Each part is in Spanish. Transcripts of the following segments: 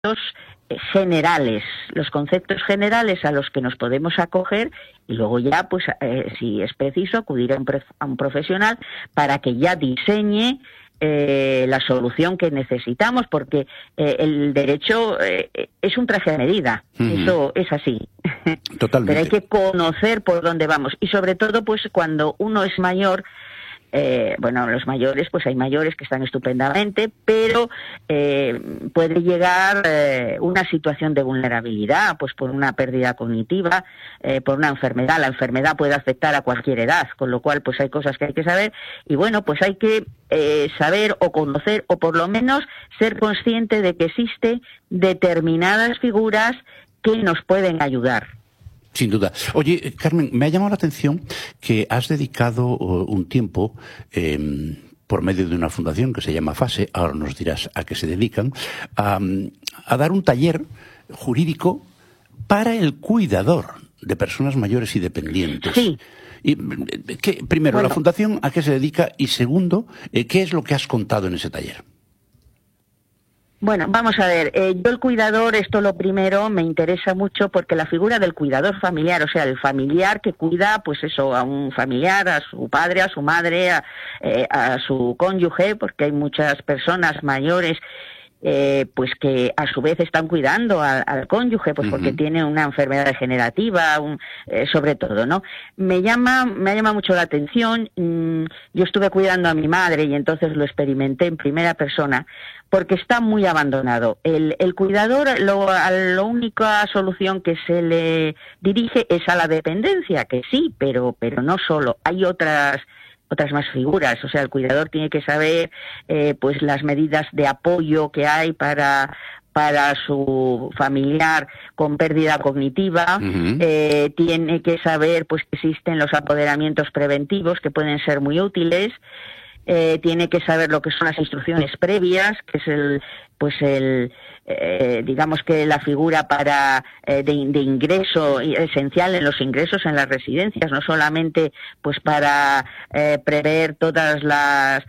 generales, los conceptos generales a los que nos podemos acoger, y luego ya, pues, si es preciso, acudir a un profesional para que ya diseñe la solución que necesitamos, porque el derecho es un traje a medida, eso es así. Totalmente. Pero hay que conocer por dónde vamos, y sobre todo, pues, cuando uno es mayor. Los mayores, pues hay mayores que están estupendamente, pero puede llegar una situación de vulnerabilidad, pues por una pérdida cognitiva, por una enfermedad. La enfermedad puede afectar a cualquier edad, con lo cual pues hay cosas que hay que saber, y bueno, pues hay que saber o conocer, o por lo menos ser consciente de que existen determinadas figuras que nos pueden ayudar. Sin duda. Oye, Carmen, me ha llamado la atención que has dedicado un tiempo, por medio de una fundación que se llama FASE, ahora nos dirás a qué se dedican, a dar un taller jurídico para el cuidador de personas mayores y dependientes. Sí. Y, primero, la fundación, ¿a qué se dedica? Y segundo, ¿qué es lo que has contado en ese taller? Bueno, vamos a ver, yo el cuidador, esto lo primero, me interesa mucho porque la figura del cuidador familiar, o sea, el familiar que cuida, pues eso, a un familiar, a su padre, a su madre, a su cónyuge, porque hay muchas personas mayores pues que a su vez están cuidando al cónyuge, pues porque tiene una enfermedad degenerativa, sobre todo, ¿no? Me ha llamado mucho la atención. Yo estuve cuidando a mi madre y entonces lo experimenté en primera persona, porque está muy abandonado. El cuidador, la única solución que se le dirige es a la dependencia, que sí, pero no solo. Hay otras más figuras, o sea, el cuidador tiene que saber pues las medidas de apoyo que hay para su familiar con pérdida cognitiva, tiene que saber pues que existen los apoderamientos preventivos que pueden ser muy útiles, tiene que saber lo que son las instrucciones previas, que es digamos que la figura de ingreso esencial en los ingresos en las residencias, no solamente pues para prever todas las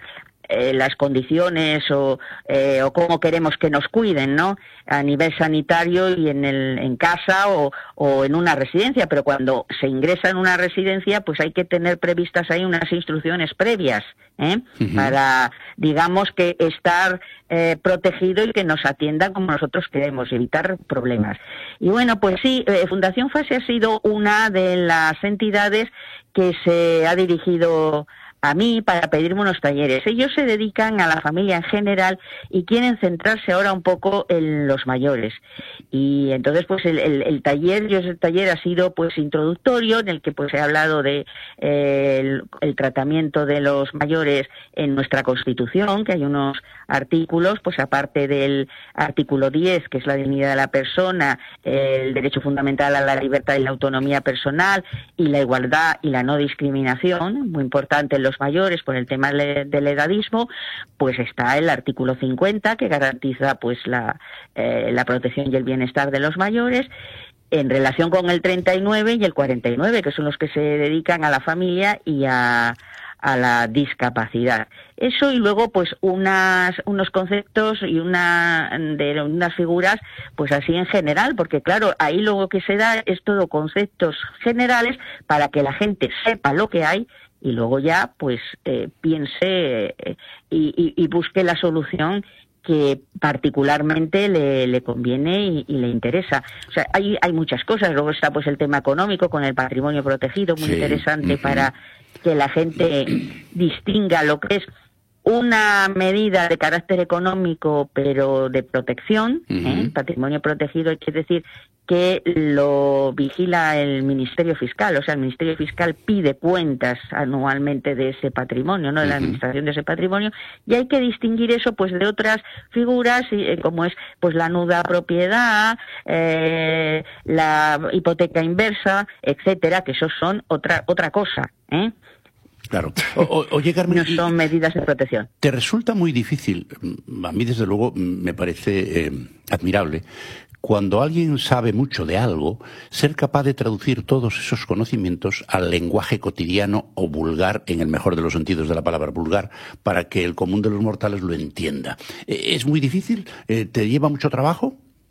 condiciones o cómo queremos que nos cuiden, ¿no? A nivel sanitario y en casa o en una residencia, pero cuando se ingresa en una residencia, pues hay que tener previstas ahí unas instrucciones previas, para, digamos, que estar protegido y que nos atiendan como nosotros queremos, evitar problemas. Y bueno, pues sí, Fundación FASE ha sido una de las entidades que se ha dirigido a mí para pedirme unos talleres. Ellos se dedican a la familia en general y quieren centrarse ahora un poco en los mayores. Y entonces pues el taller ha sido pues introductorio, en el que pues he hablado de el tratamiento de los mayores en nuestra Constitución, que hay unos artículos, pues aparte del artículo 10, que es la dignidad de la persona, el derecho fundamental a la libertad y la autonomía personal, y la igualdad y la no discriminación, muy importante en los mayores por el tema del edadismo, pues está el artículo 50, que garantiza pues la protección y el bienestar de los mayores, en relación con el 39 y el 49, que son los que se dedican a la familia y a la discapacidad. Eso, y luego pues unos conceptos y unas figuras pues así en general, porque claro, ahí luego que se da es todo conceptos generales para que la gente sepa lo que hay y luego ya pues piense y busque la solución que particularmente le conviene y le interesa. O sea, hay muchas cosas. Luego está pues el tema económico con el patrimonio protegido, muy interesante para que la gente distinga lo que es una medida de carácter económico, pero de protección. Patrimonio protegido quiere decir que lo vigila el Ministerio Fiscal, o sea, el Ministerio Fiscal pide cuentas anualmente de ese patrimonio, ¿no? De la administración de ese patrimonio, y hay que distinguir eso pues de otras figuras como es pues la nuda propiedad, la hipoteca inversa, etcétera, que eso son otra cosa, Claro. Oye, Carmen, no son medidas de protección. ¿Te resulta muy difícil? A mí, desde luego, me parece admirable, cuando alguien sabe mucho de algo, ser capaz de traducir todos esos conocimientos al lenguaje cotidiano o vulgar, en el mejor de los sentidos de la palabra vulgar, para que el común de los mortales lo entienda. ¿Es muy difícil? ¿Te lleva mucho trabajo?